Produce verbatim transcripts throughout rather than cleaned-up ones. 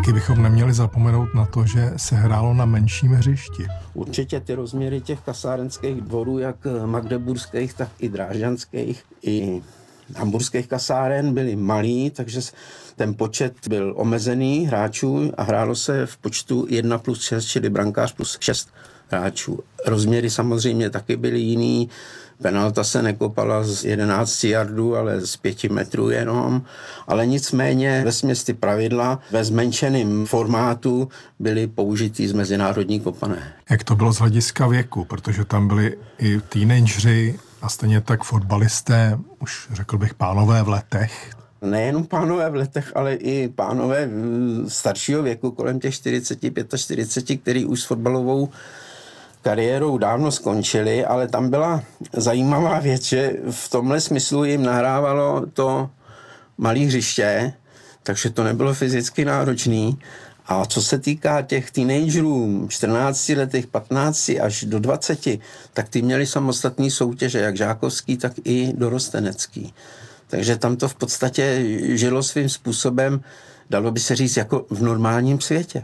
Taky bychom neměli zapomenout na to, že se hrálo na menším hřišti. Určitě ty rozměry těch kasárenských dvorů, jak magdeburských, tak i drážďanských, i hamburských kasáren byly malý, takže ten počet byl omezený hráčů a hrálo se v počtu jedna plus šest, čili brankář plus šest hráčů. Rozměry samozřejmě taky byly jiný. Penalta se nekopala z jedenácti yardů, ale z pěti metrů jenom. Ale nicméně vesměs ty pravidla ve zmenšeném formátu byly použitý z mezinárodní kopané. Jak to bylo z hlediska věku, protože tam byli i teenageři a stejně tak fotbalisté, už řekl bych pánové v letech. Nejenom pánové v letech, ale i pánové staršího věku, kolem těch čtyřicet, čtyřicet pět, který už s fotbalovou kariérou dávno skončili, ale tam byla zajímavá věc, že v tomhle smyslu jim nahrávalo to malé hřiště, takže to nebylo fyzicky náročný. A co se týká těch teenagerů, čtrnácti letech, patnácti až do dvaceti, tak ty měli samostatné soutěže, jak žákovský, tak i dorostenecký. Takže tam to v podstatě žilo svým způsobem, dalo by se říct, jako v normálním světě.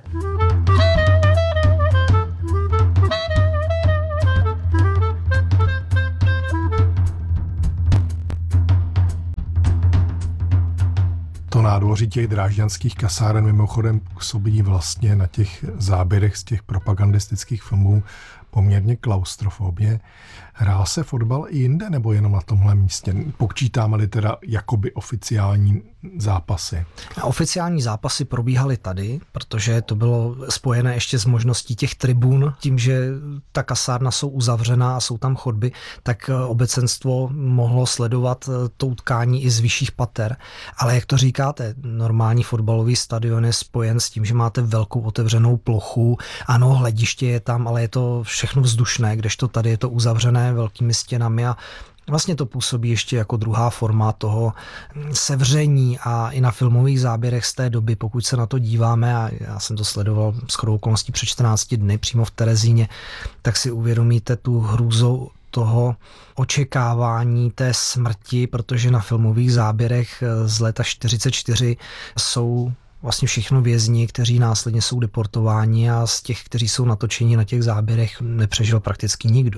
To nádvoří těch drážďanských kasáren mimochodem působí vlastně na těch záběrech z těch propagandistických filmů poměrně klaustrofobně. Hrál se fotbal i jinde, nebo jenom na tomhle místě? Počítáme-li teda jakoby oficiální zápasy? Oficiální zápasy probíhaly tady, protože to bylo spojené ještě s možností těch tribun. Tím, že ta kasárna jsou uzavřená a jsou tam chodby, tak obecenstvo mohlo sledovat to utkání i z vyšších pater. Ale jak to říkáte, normální fotbalový stadion je spojen s tím, že máte velkou otevřenou plochu. Ano, hlediště je tam, ale je to všechno vzdušné, kdežto tady je to uzavřené velkými stěnami a vlastně to působí ještě jako druhá forma toho sevření a i na filmových záběrech z té doby, pokud se na to díváme, a já jsem to sledoval shodou okolností před čtrnácti dny přímo v Terezíně, tak si uvědomíte tu hrůzou toho očekávání té smrti, protože na filmových záběrech z léta čtyřicet čtyři jsou vlastně všichni vězni, kteří následně jsou deportováni a z těch, kteří jsou natočeni na těch záběrech, nepřežil prakticky nikdo.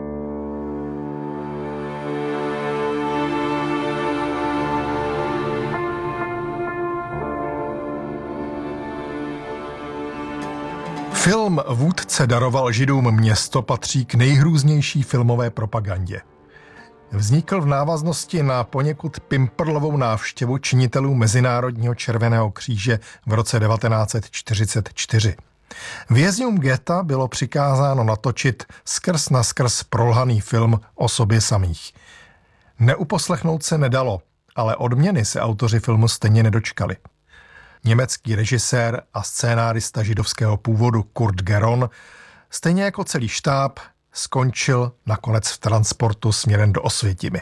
Film Vůdce daroval Židům město patří k nejhrůznější filmové propagandě. Vznikl v návaznosti na poněkud pimprlovou návštěvu činitelů Mezinárodního červeného kříže v roce devatenáct set čtyřicet čtyři. Vězňům geta bylo přikázáno natočit skrz na skrz prolhaný film o sobě samých. Neuposlechnout se nedalo, ale odměny se autoři filmu stejně nedočkali. Německý režisér a scénárista židovského původu Kurt Geron, stejně jako celý štáb, skončil nakonec v transportu směrem do Osvětimi.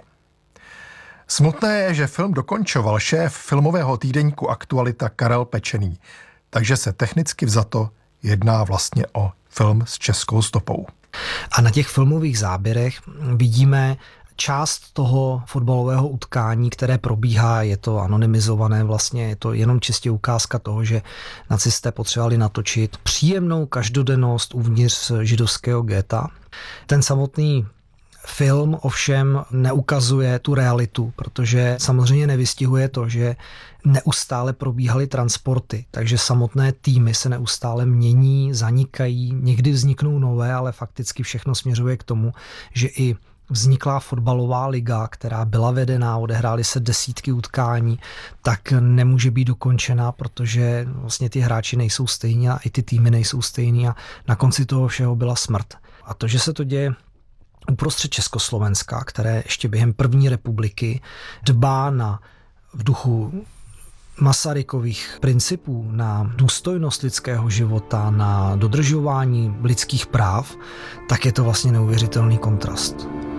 Smutné je, že film dokončoval šéf filmového týdeníku Aktualita Karel Pečený, takže se technicky vzato jedná vlastně o film s českou stopou. A na těch filmových záběrech vidíme část toho fotbalového utkání, které probíhá, je to anonymizované vlastně, je to jenom čistě ukázka toho, že nacisté potřebovali natočit příjemnou každodennost uvnitř židovského geta. Ten samotný film ovšem neukazuje tu realitu, protože samozřejmě nevystihuje to, že neustále probíhaly transporty, takže samotné týmy se neustále mění, zanikají, někdy vzniknou nové, ale fakticky všechno směřuje k tomu, že i vzniklá fotbalová liga, která byla vedená, odehrály se desítky utkání, tak nemůže být dokončena, protože vlastně ty hráči nejsou stejní a i ty týmy nejsou stejný a na konci toho všeho byla smrt. A to, že se to děje uprostřed Československa, které ještě během první republiky dbá na v duchu Masarykových principů na důstojnost lidského života, na dodržování lidských práv, tak je to vlastně neuvěřitelný kontrast.